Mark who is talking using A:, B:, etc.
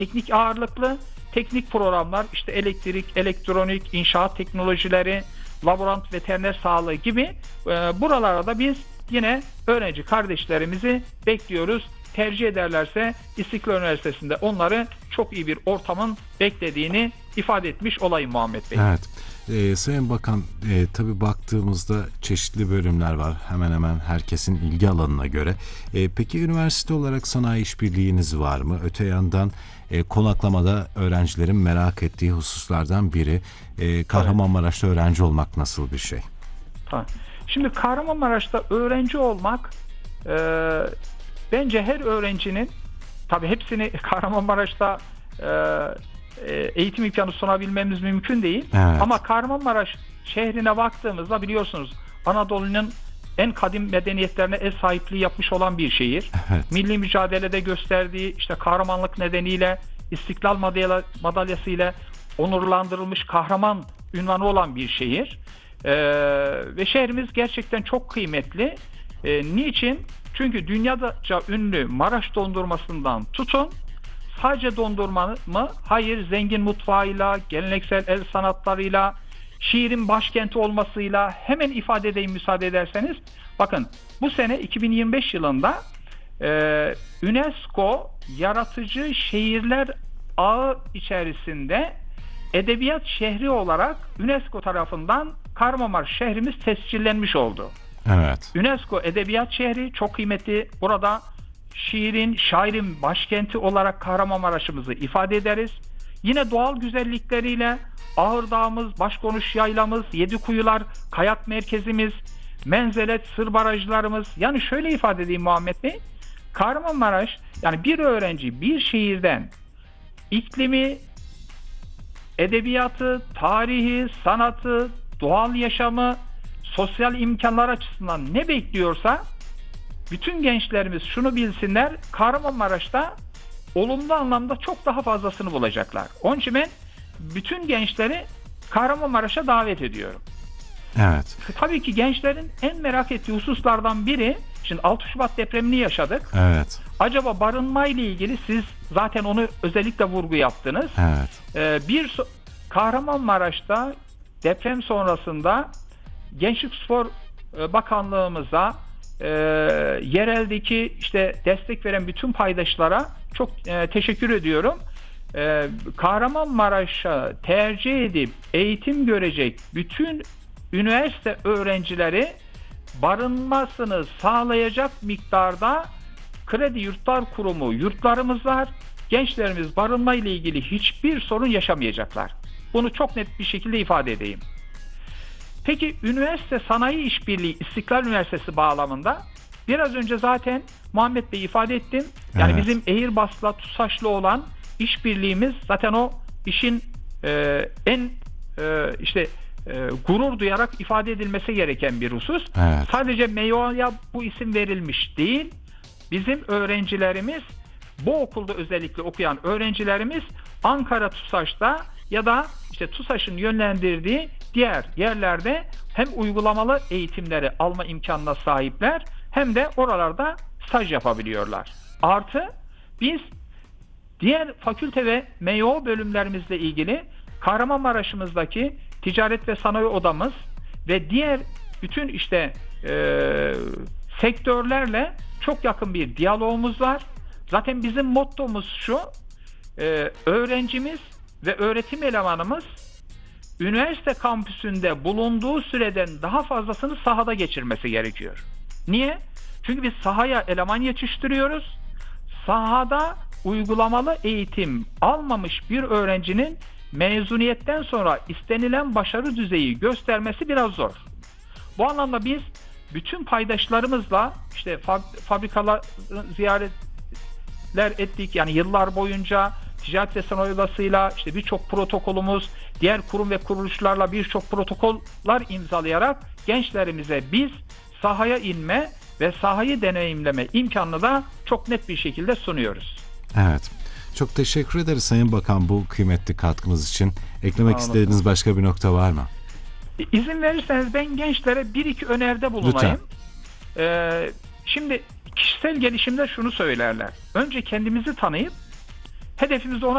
A: teknik ağırlıklı, teknik programlar, işte elektrik, elektronik, inşaat teknolojileri, laborant veteriner sağlığı gibi buralara da biz yine öğrenci kardeşlerimizi bekliyoruz. Tercih ederlerse İstiklal Üniversitesi'nde onları çok iyi bir ortamın beklediğini ifade etmiş olayım Muhammed Bey.
B: Evet. Sayın Bakan, tabii baktığımızda çeşitli bölümler var. Hemen hemen herkesin ilgi alanına göre. Peki üniversite olarak sanayi işbirliğiniz var mı? Öte yandan konaklamada öğrencilerin merak ettiği hususlardan biri. Kahramanmaraş'ta öğrenci olmak nasıl bir şey?
A: Şimdi Kahramanmaraş'ta öğrenci olmak bence her öğrencinin, tabii hepsini Kahramanmaraş'ta eğitim imkanı sunabilmemiz mümkün değil.
B: Evet.
A: Ama Kahramanmaraş şehrine baktığımızda biliyorsunuz Anadolu'nun en kadim medeniyetlerine ev sahipliği yapmış olan bir şehir.
B: Evet.
A: Milli mücadelede gösterdiği işte kahramanlık nedeniyle İstiklal Madalyası ile onurlandırılmış kahraman ünvanı olan bir şehir. Ve şehrimiz gerçekten çok kıymetli. Niçin? Çünkü dünyaca ünlü Maraş dondurmasından tutun, sadece dondurma mı? Hayır, zengin mutfağıyla, geleneksel el sanatlarıyla, şiirin başkenti olmasıyla, hemen ifade edeyim müsaade ederseniz. Bakın, bu sene 2025 yılında UNESCO Yaratıcı Şehirler Ağı içerisinde edebiyat şehri olarak UNESCO tarafından Kahramanmaraş şehrimiz tescillenmiş oldu.
B: Evet.
A: UNESCO Edebiyat Şehri çok kıymetli. Burada şiirin, şairin başkenti olarak Kahramanmaraş'ımızı ifade ederiz. Yine doğal güzellikleriyle Ağır Dağımız, Başkonuş Yaylamız, Yedikuyular, Kayak Merkezimiz, Menzelet, Sır Barajlarımız. Yani şöyle ifade edeyim Muhammed Bey. Kahramanmaraş, yani bir öğrenci bir şehirden iklimi, edebiyatı, tarihi, sanatı, doğal yaşamı, sosyal imkanlar açısından ne bekliyorsa bütün gençlerimiz şunu bilsinler: Kahramanmaraş'ta olumlu anlamda çok daha fazlasını bulacaklar. Onun için ben bütün gençleri Kahramanmaraş'a davet ediyorum.
B: Evet.
A: Tabii ki gençlerin en merak ettiği hususlardan biri, şimdi 6 Şubat depremini yaşadık.
B: Evet.
A: Acaba barınma ile ilgili siz zaten onu özellikle vurgu yaptınız.
B: Evet.
A: Kahramanmaraş'ta deprem sonrasında Gençlik Spor Bakanlığımıza, yereldeki işte destek veren bütün paydaşlara çok teşekkür ediyorum. Kahramanmaraş'a tercih edip eğitim görecek bütün üniversite öğrencileri barınmasını sağlayacak miktarda Kredi Yurtlar Kurumu yurtlarımız var. Gençlerimiz barınma ile ilgili hiçbir sorun yaşamayacaklar. Bunu çok net bir şekilde ifade edeyim. Peki üniversite sanayi işbirliği İstiklal Üniversitesi bağlamında biraz önce zaten Muhammed Bey ifade ettim. Yani
B: evet,
A: bizim Airbus'la TUSAŞ'la olan işbirliğimiz zaten o işin gurur duyarak ifade edilmesi gereken bir husus.
B: Evet.
A: Sadece MEO'ya bu isim verilmiş değil. Bizim öğrencilerimiz, bu okulda özellikle okuyan öğrencilerimiz Ankara TUSAŞ'ta ya da işte TUSAŞ'ın yönlendirdiği diğer yerlerde hem uygulamalı eğitimleri alma imkanına sahipler hem de oralarda staj yapabiliyorlar. Artı biz diğer fakülte ve MEO bölümlerimizle ilgili Kahramanmaraş'ımızdaki Ticaret ve Sanayi Odamız ve diğer bütün sektörlerle çok yakın bir diyalogumuz var. Zaten bizim mottomuz şu: öğrencimiz ve öğretim elemanımız üniversite kampüsünde bulunduğu süreden daha fazlasını sahada geçirmesi gerekiyor. Niye? Çünkü biz sahaya eleman yetiştiriyoruz. Sahada uygulamalı eğitim almamış bir öğrencinin mezuniyetten sonra istenilen başarı düzeyi göstermesi biraz zor. Bu anlamda biz bütün paydaşlarımızla işte fabrikalar ziyaretler ettik. Yani yıllar boyunca Ticaret ve Sanayi Odası'yla işte birçok protokolümüz, diğer kurum ve kuruluşlarla birçok protokoller imzalayarak gençlerimize biz sahaya inme ve sahayı deneyimleme imkanını da çok net bir şekilde sunuyoruz.
B: Evet. Çok teşekkür ederiz Sayın Bakan bu kıymetli katkınız için. Eklemek istediğiniz başka bir nokta var mı?
A: İzin verirseniz ben gençlere bir iki öneride bulunayım. Şimdi kişisel gelişimde şunu söylerler: önce kendimizi tanıyıp hedefimizi ona